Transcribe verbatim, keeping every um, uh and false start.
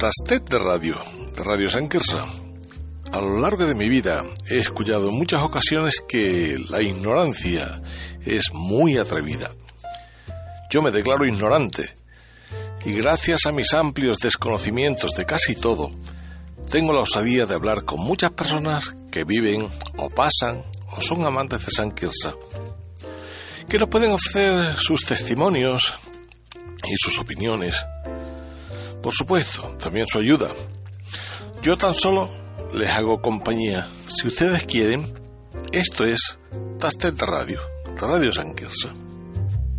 Tastet de radio, de Radio San Quirze. A lo largo de mi vida he escuchado en muchas ocasiones que la ignorancia es muy atrevida. Yo me declaro ignorante y gracias a mis amplios desconocimientos de casi todo, tengo la osadía de hablar con muchas personas que viven o pasan o son amantes de San Quirze, que nos pueden ofrecer sus testimonios y sus opiniones. Por supuesto, también su ayuda. Yo tan solo les hago compañía. Si ustedes quieren, esto es Tastet de Radio, de Radio San Quirze.